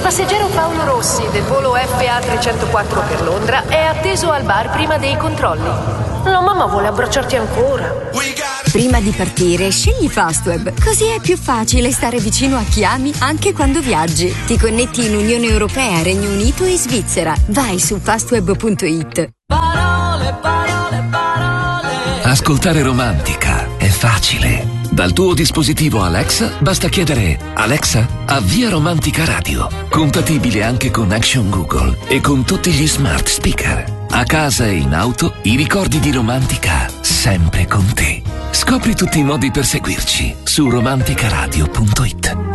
passeggero Paolo Rossi del volo FA 304 per Londra è atteso al bar prima dei controlli. La mamma vuole abbracciarti ancora. Prima di partire, scegli Fastweb, così è più facile stare vicino a chi ami anche quando viaggi. Ti connetti in Unione Europea, Regno Unito e Svizzera. Vai su fastweb.it. Parole, parole, parole. Ascoltare Romantica è facile. Dal tuo dispositivo Alexa basta chiedere: Alexa, avvia Romantica Radio. Compatibile anche con Action Google e con tutti gli smart speaker. A casa e in auto, i ricordi di Romantica sempre con te. Scopri tutti i modi per seguirci su romanticaradio.it.